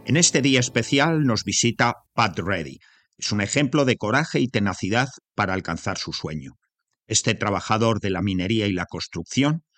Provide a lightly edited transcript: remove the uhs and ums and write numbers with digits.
En este día especial nos visita Pat Reddy. Es un ejemplo de coraje y tenacidad para alcanzar su sueño. Este trabajador de la minería y la construcción